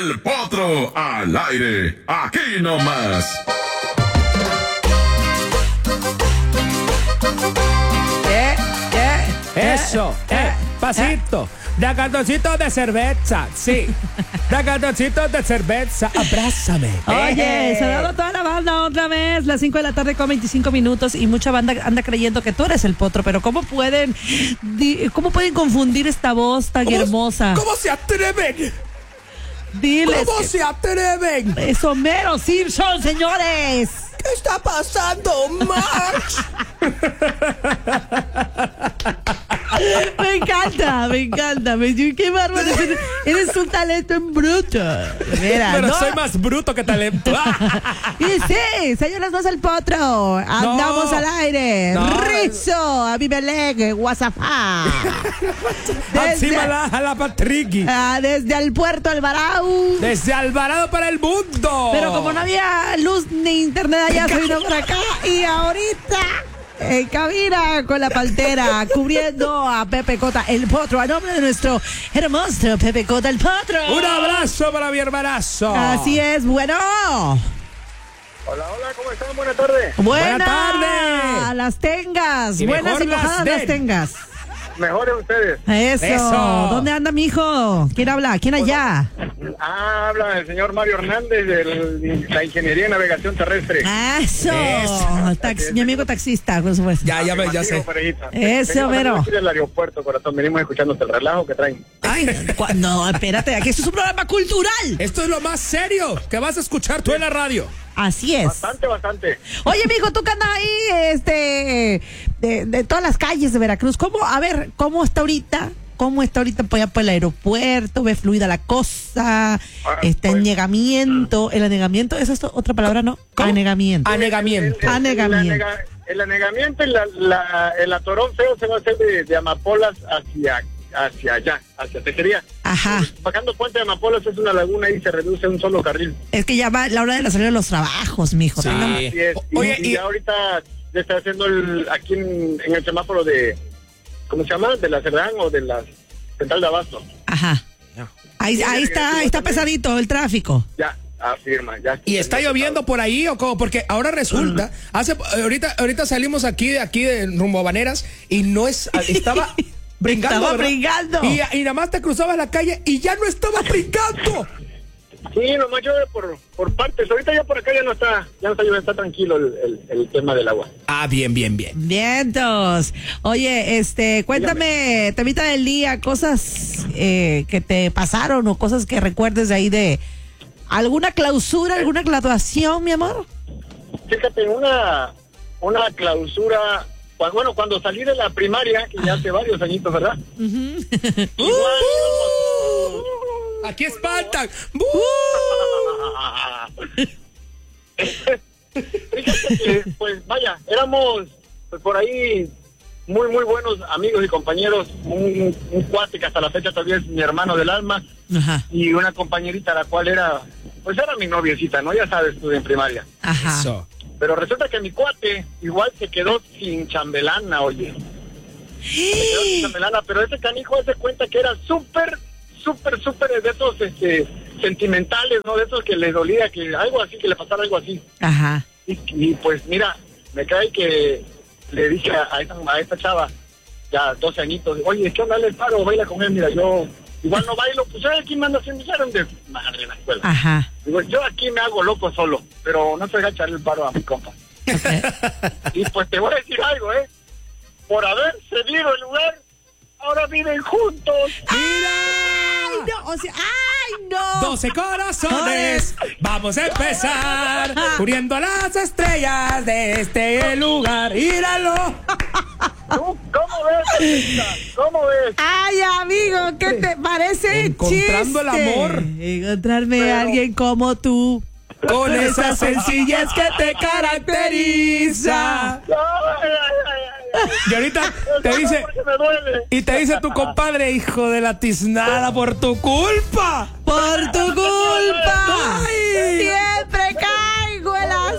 El Potro al aire, aquí nomás. Eso, pasito. Da cartoncitos de cerveza, sí. Da cartoncitos de cerveza, abrázame. Oye, saludando a toda la banda otra vez, las 5 de la tarde con 25 minutos y mucha banda anda creyendo que tú eres el Potro, pero ¿cómo pueden confundir esta voz tan hermosa? ¿Cómo se atreven? Diles. ¿Cómo se atreven? Es Homero Simpson, señores. ¿Qué está pasando, March? Me encanta. Qué bárbaro. Eres un talento en bruto. Mira, Pero ¿no? soy más bruto que talento. Y sí, señores, no es el Potro. Andamos al aire. No. Rizo, Abimelech, WhatsApp. A la Patriqui. Desde el puerto Alvarado. Desde Alvarado para el mundo. Pero como no había luz ni internet allá, se vino por acá. Y ahorita en cabina con la Pantera, cubriendo a Pepe Cota, el Potro, a nombre de nuestro hermoso Pepe Cota, el Potro. Un abrazo para mi hermanazo. Así es, bueno. Hola, ¿cómo están? Buenas tardes. Buenas tardes. Las tengas. Y Buenas mejor y mojadas las las tengas. Mejores ustedes. Eso. ¿Dónde anda mi hijo? ¿Quién habla? ¿Quién allá? Habla el señor Mario Hernández de la Ingeniería de Navegación Terrestre. Eso. Mi amigo taxista, por supuesto. Ya sé. Eso, Vero. Aquí del aeropuerto, corazón. Venimos escuchando el relajo que traen. Ay, no, espérate, aquí esto es un programa cultural. Esto es lo más serio que vas a escuchar tú en la radio. Así es. Bastante. Oye, mijo, tú que andas ahí, de todas las calles de Veracruz, ¿cómo está ahorita? ¿Cómo está ahorita por allá por el aeropuerto? ¿Ve fluida la cosa? ¿Está pues, anegamiento? ¿El anegamiento? ¿Esa es otra palabra, no? ¿Cómo? Anegamiento. Anegamiento. El anegamiento y el atorón feo se va a hacer de Amapolas hacia allá, hacia Tejería. Ajá. Bajando Puente de Amapolas es una laguna y se reduce a un solo carril. Es que ya va la hora de la salida de los trabajos, mijo. Sí. Así es. Oye, y ahorita ya está haciendo aquí en el semáforo de, ¿cómo se llama? De la Cerdán o de la Central de Abasto. Ajá. Ahí está pesadito el tráfico. Ya, afirma, ya. ¿Y está lloviendo por ahí o cómo? Porque ahora resulta, ahorita salimos aquí de rumbo a Baneras y estaba brincando. Estaba ¿verdad? brincando. Y nada más te cruzabas la calle y ya no estaba brincando. Sí, nomás llueve por partes. Ahorita ya por acá ya no está lloviendo, está tranquilo el tema del agua. Ah, bien. Vientos. Oye, cuéntame, temita del día, cosas que te pasaron o cosas que recuerdes de ahí de alguna clausura, alguna graduación, mi amor. Fíjate, una clausura, cuando salí de la primaria, que ya hace varios añitos, ¿verdad? Igual Aquí espantan. Fíjate que, pues vaya, éramos pues, por ahí muy buenos amigos y compañeros, un cuate que hasta la fecha todavía es mi hermano del alma. Ajá. Y una compañerita la cual era mi noviecita, ¿no? Ya sabes tú, en primaria. Ajá. Eso. Pero resulta que mi cuate igual se quedó sin chambelana, oye. Se quedó sin chambelana, pero ese canijo hace cuenta que era súper de esos sentimentales, ¿no? De esos que le dolía, que algo así, que le pasara algo así. Ajá. Y pues mira, me cae que le dije a esta chava, ya 12 añitos, oye, ¿qué onda? Le paro, baila con él, mira, yo igual no bailo, pues aquí me ando haciendo, ya de madre en la escuela. Ajá. Digo, yo aquí me hago loco solo, pero no te voy a echarle el paro a mi compa. Okay. Y pues te voy a decir algo, por haber cedido el lugar, ahora viven juntos. ¡Ay, no! O sea, ¡ay, no! 12 corazones, vamos a empezar, uniendo a las estrellas de este lugar. ¡Míralo! ¿Tú cómo ves, Elisa? ¿Cómo ves? ¡Ay, amigo! ¿Qué te parece Encontrando el chiste? amor. Encontrarme a alguien como tú. Con esa sencillez que te caracteriza. Y ahorita te dice, y te dice tu compadre, hijo de la tiznada, por tu culpa. ¡Por tu culpa! ¡Ay! ¡Siempre